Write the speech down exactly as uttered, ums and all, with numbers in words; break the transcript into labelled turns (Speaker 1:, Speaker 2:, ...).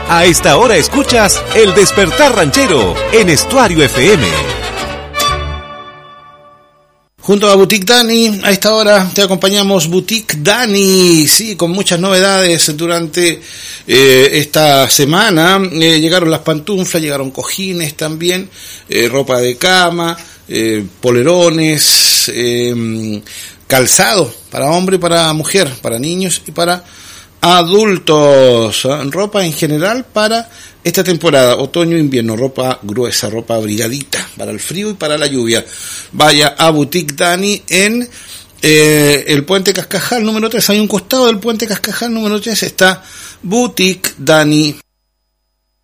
Speaker 1: A esta hora escuchas El Despertar Ranchero en Estuario F M.
Speaker 2: Junto a Boutique Dani, a esta hora te acompañamos Boutique Dani, sí, con muchas novedades durante eh, esta semana. Eh, llegaron las pantuflas, llegaron cojines también, eh, ropa de cama, eh, polerones, eh, calzado para hombre y para mujer, para niños y para adultos, ropa en general para esta temporada, otoño-invierno, ropa gruesa, ropa abrigadita para el frío y para la lluvia. Vaya a Boutique Dani en eh, el Puente Cascajal número tres, hay un costado del Puente Cascajal número tres, está Boutique Dani.